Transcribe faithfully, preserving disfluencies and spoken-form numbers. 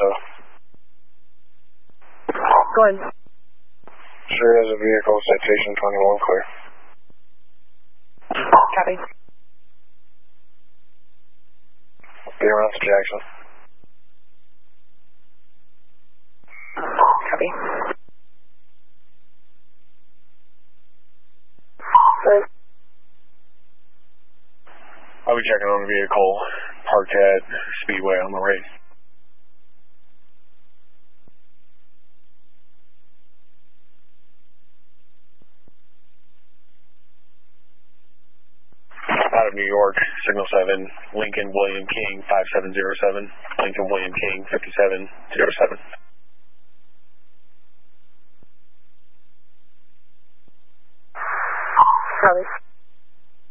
yourself. Go ahead. Sure has a vehicle, citation twenty-one, clear. Copy. Be around to Jackson. Copy. Good. I'll be checking on the vehicle parked at Speedway on the right. Out of New York, Signal seven, Lincoln William King, five seven zero seven, Lincoln William King, fifty-seven zero seven. Copy.